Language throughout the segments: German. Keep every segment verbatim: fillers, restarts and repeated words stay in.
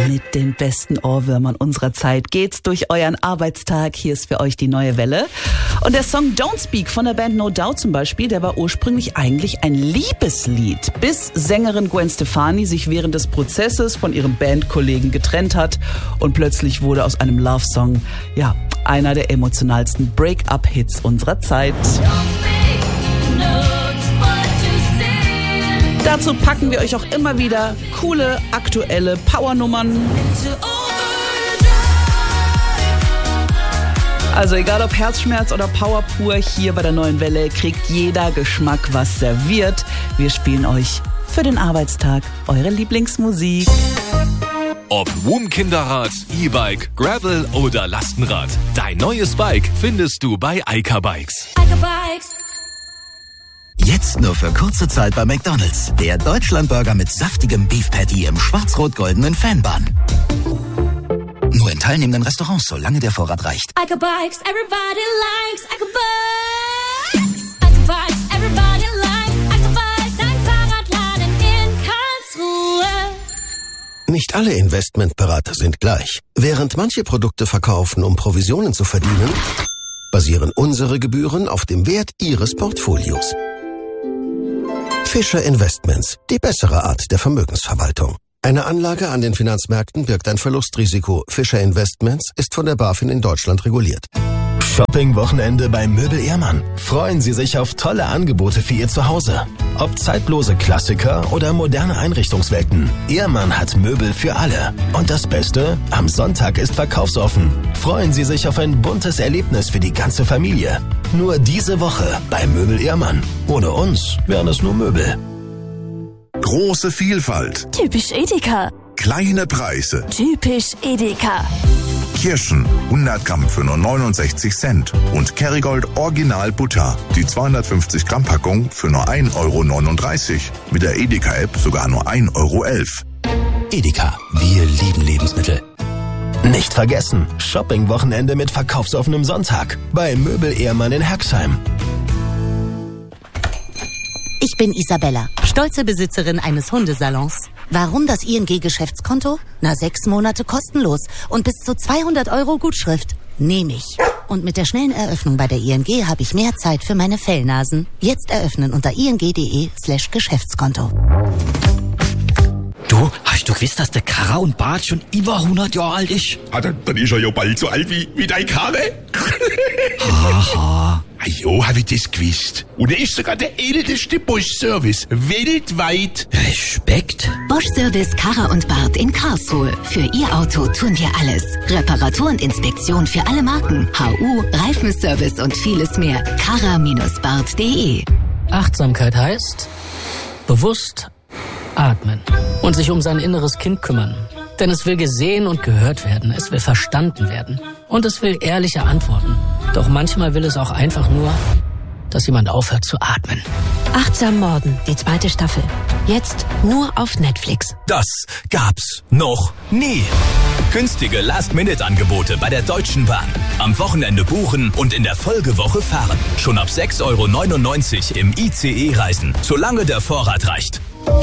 Mit den besten Ohrwürmern unserer Zeit geht's durch euren Arbeitstag. Hier ist für euch die neue Welle. Und der Song Don't Speak von der Band No Doubt zum Beispiel, der war ursprünglich eigentlich ein Liebeslied, bis Sängerin Gwen Stefani sich während des Prozesses von ihrem Bandkollegen getrennt hat und plötzlich wurde aus einem Love-Song, ja, einer der emotionalsten Break-up-Hits unserer Zeit. Dazu packen wir euch auch immer wieder coole, aktuelle Powernummern. Also egal ob Herzschmerz oder Power pur, hier bei der neuen Welle kriegt jeder Geschmack was serviert. Wir spielen euch für den Arbeitstag eure Lieblingsmusik. Ob Wurmkinderrad, E-Bike, Gravel oder Lastenrad, dein neues Bike findest du bei Eika Bikes. Eika Bikes. Jetzt nur für kurze Zeit bei McDonald's. Der Deutschlandburger mit saftigem Beef Patty im schwarz-rot-goldenen Fanbun. Nur in teilnehmenden Restaurants, solange der Vorrat reicht. Eika Bikes, everybody likes Eika Bikes. Eika Bikes, everybody likes Eika Bikes. Dein Fahrradladen in Karlsruhe. Nicht alle Investmentberater sind gleich. Während manche Produkte verkaufen, um Provisionen zu verdienen, basieren unsere Gebühren auf dem Wert Ihres Portfolios. Fischer Investments, die bessere Art der Vermögensverwaltung. Eine Anlage an den Finanzmärkten birgt ein Verlustrisiko. Fischer Investments ist von der BaFin in Deutschland reguliert. Shopping-Wochenende bei Möbel Ehrmann. Freuen Sie sich auf tolle Angebote für Ihr Zuhause. Ob zeitlose Klassiker oder moderne Einrichtungswelten. Ehrmann hat Möbel für alle. Und das Beste, am Sonntag ist verkaufsoffen. Freuen Sie sich auf ein buntes Erlebnis für die ganze Familie. Nur diese Woche bei Möbel Ehrmann. Ohne uns wären es nur Möbel. Große Vielfalt. Typisch Edeka. Kleine Preise. Typisch Edeka. Kirschen hundert Gramm für nur neunundsechzig Cent und Kerrygold Original Butter, die zweihundertfünfzig Gramm Packung für nur ein Euro neununddreißig. Mit der Edeka-App sogar nur ein Euro elf. Edeka, wir lieben Lebensmittel. Nicht vergessen, Shopping-Wochenende mit verkaufsoffenem Sonntag bei Möbel Ehrmann in Herxheim. Ich bin Isabella, stolze Besitzerin eines Hundesalons. Warum das I N G-Geschäftskonto? Na, sechs Monate kostenlos und bis zu zweihundert Euro Gutschrift. Nehme ich. Und mit der schnellen Eröffnung bei der I N G habe ich mehr Zeit für meine Fellnasen. Jetzt eröffnen unter ing.de slash Geschäftskonto. Du, hast du gewusst, dass der Karre und Bart schon über hundert Jahre alt ist? Ah, dann, dann ist er ja bald so alt wie, wie dein Karre. Haha. Ah, jo, hab ich das gewusst. Und er ist sogar der älteste Bosch-Service weltweit. Respekt. Bosch-Service Karre und Bart in Karlsruhe. Für Ihr Auto tun wir alles. Reparatur und Inspektion für alle Marken. H U, Reifenservice und vieles mehr. karre Bindestrich bart punkt de. Achtsamkeit heißt bewusst atmen und sich um sein inneres Kind kümmern. Denn es will gesehen und gehört werden, es will verstanden werden und es will ehrliche Antworten. Doch manchmal will es auch einfach nur, dass jemand aufhört zu atmen. Achtsam Morden, die zweite Staffel. Jetzt nur auf Netflix. Das gab's noch nie. Günstige Last-Minute-Angebote bei der Deutschen Bahn. Am Wochenende buchen und in der Folgewoche fahren. Schon ab sechs Euro neunundneunzig im I C E reisen, solange der Vorrat reicht.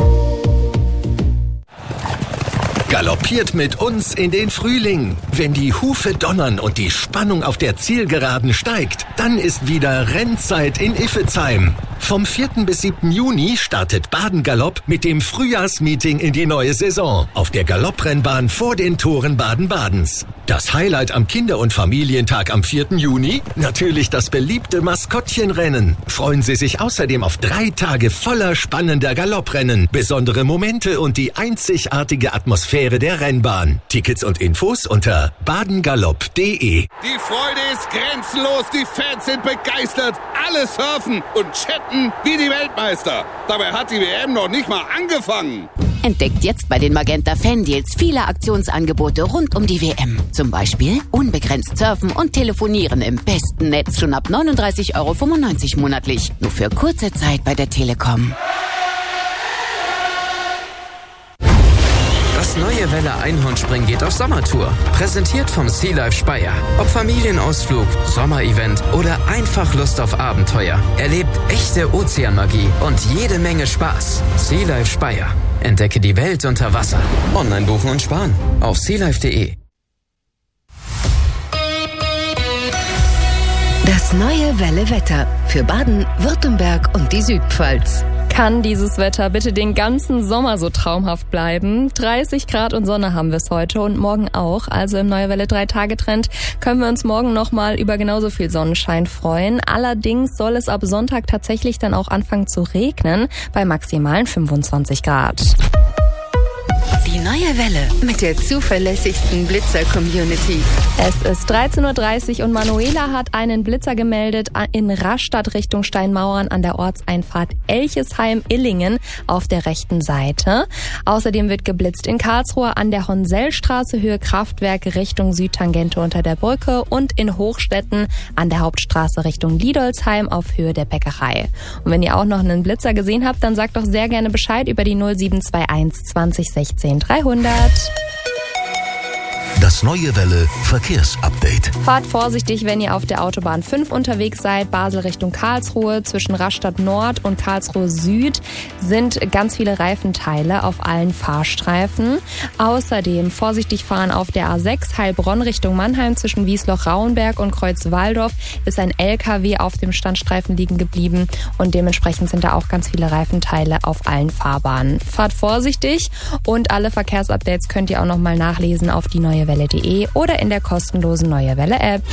Galoppiert mit uns in den Frühling. Wenn die Hufe donnern und die Spannung auf der Zielgeraden steigt, dann ist wieder Rennzeit in Iffezheim. Vom vierten bis siebten Juni startet Baden-Galopp mit dem Frühjahrsmeeting in die neue Saison auf der Galopprennbahn vor den Toren Baden-Badens. Das Highlight am Kinder- und Familientag am vierten Juni? Natürlich das beliebte Maskottchenrennen. Freuen Sie sich außerdem auf drei Tage voller spannender Galopprennen, besondere Momente und die einzigartige Atmosphäre der Rennbahn. Tickets und Infos unter badengalopp punkt de. Die Freude ist grenzenlos, die Fans sind begeistert, alle surfen und chatten wie die Weltmeister. Dabei hat die W M noch nicht mal angefangen. Entdeckt jetzt bei den Magenta Fan Deals viele Aktionsangebote rund um die W M. Zum Beispiel unbegrenzt surfen und telefonieren im besten Netz schon ab neununddreißig Euro fünfundneunzig monatlich. Nur für kurze Zeit bei der Telekom. Das neue Welle Einhornspringen geht auf Sommertour. Präsentiert vom Sea Life Speyer. Ob Familienausflug, Sommerevent oder einfach Lust auf Abenteuer. Erlebt echte Ozeanmagie und jede Menge Spaß. Sea Life Speyer. Entdecke die Welt unter Wasser. Online buchen und sparen auf sealife punkt de. Das neue Welle-Wetter für Baden, Württemberg und die Südpfalz. Kann dieses Wetter bitte den ganzen Sommer so traumhaft bleiben? dreißig Grad und Sonne haben wir es heute und morgen auch. Also im Neue Welle drei Tage Trend können wir uns morgen nochmal über genauso viel Sonnenschein freuen. Allerdings soll es ab Sonntag tatsächlich dann auch anfangen zu regnen bei maximalen fünfundzwanzig Grad. Die neue Welle mit der zuverlässigsten Blitzer-Community. Es ist dreizehn Uhr dreißig und Manuela hat einen Blitzer gemeldet in Rastatt Richtung Steinmauern an der Ortseinfahrt Elchesheim-Illingen auf der rechten Seite. Außerdem wird geblitzt in Karlsruhe an der Honsellstraße Höhe Kraftwerk Richtung Südtangente unter der Brücke und in Hochstetten an der Hauptstraße Richtung Liedolsheim auf Höhe der Bäckerei. Und wenn ihr auch noch einen Blitzer gesehen habt, dann sagt doch sehr gerne Bescheid über die null sieben zwei eins zwanzig sechzehn dreihundert. Das neue Welle Verkehrsupdate. Fahrt vorsichtig, wenn ihr auf der Autobahn fünf unterwegs seid. Basel Richtung Karlsruhe. Zwischen Rastatt Nord und Karlsruhe Süd sind ganz viele Reifenteile auf allen Fahrstreifen. Außerdem vorsichtig fahren auf der A sechs Heilbronn Richtung Mannheim. Zwischen Wiesloch-Rauenberg und Kreuz-Waldorf ist ein L K W auf dem Standstreifen liegen geblieben. Und dementsprechend sind da auch ganz viele Reifenteile auf allen Fahrbahnen. Fahrt vorsichtig und alle Verkehrsupdates könnt ihr auch nochmal nachlesen auf die neue Welle punkt de oder in der kostenlosen Neue Welle App.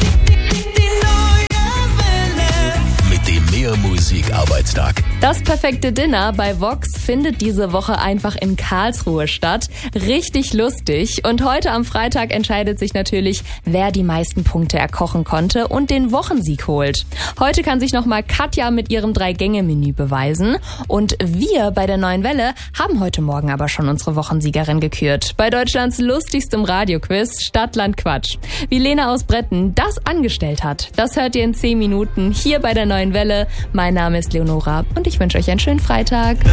Mit dem Mehrmusik-Arbeitstag. Das perfekte Dinner bei Vox findet diese Woche einfach in Karlsruhe statt. Richtig lustig. Und heute am Freitag entscheidet sich natürlich, wer die meisten Punkte erkochen konnte und den Wochensieg holt. Heute kann sich nochmal Katja mit ihrem Drei-Gänge-Menü beweisen. Und wir bei der Neuen Welle haben heute Morgen aber schon unsere Wochensiegerin gekürt. Bei Deutschlands lustigstem Radioquiz Stadtland Quatsch. Wie Lena aus Bretten das angestellt hat, das hört ihr in zehn Minuten hier bei der Neuen Welle. Mein Name ist Leonora und ich wünsche euch einen schönen Freitag.